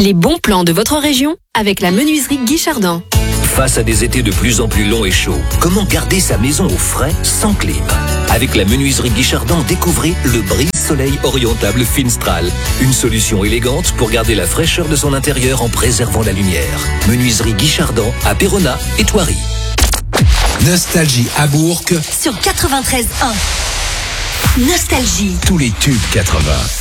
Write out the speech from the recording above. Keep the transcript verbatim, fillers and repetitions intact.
Les bons plans de votre région avec la menuiserie Guichardin. Face à des étés de plus en plus longs et chauds, comment garder sa maison au frais sans clim? Avec la menuiserie Guichardin, découvrez le brise-soleil orientable Finstral. Une solution élégante pour garder la fraîcheur de son intérieur en préservant la lumière. Menuiserie Guichardin à Péronat et Thoiry. Nostalgie à Bourg sur quatre-vingt-treize un. Nostalgie. Tous les tubes quatre-vingts.